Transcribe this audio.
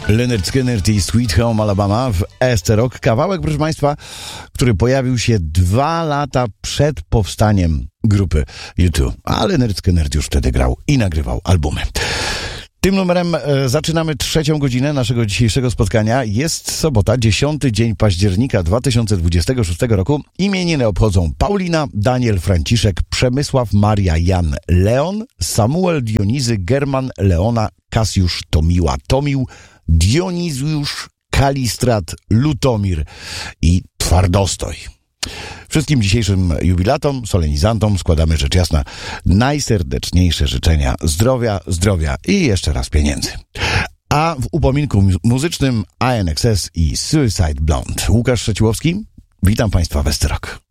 Lynyrd Skynyrd i Sweet Home Alabama w Rock. Kawałek, proszę Państwa, który pojawił się 2 lata przed powstaniem grupy U2. A Lynyrd Skynyrd już wtedy grał i nagrywał albumy. Tym numerem zaczynamy 3. godzinę naszego dzisiejszego spotkania. Jest sobota, 10 dzień października 2026 roku. Imieniny obchodzą Paulina, Daniel, Franciszek, Przemysław, Maria, Jan, Leon, Samuel, Dionizy, German, Leona, Kasiusz, Tomiła, Tomił, Dionizjusz, Kalistrat, Lutomir i Twardostoj. Wszystkim dzisiejszym jubilatom, solenizantom składamy rzecz jasna najserdeczniejsze życzenia zdrowia i jeszcze raz pieniędzy. A w upominku muzycznym INXS i Suicide Blonde. Łukasz Szeciłowski, witam Państwa w Rock.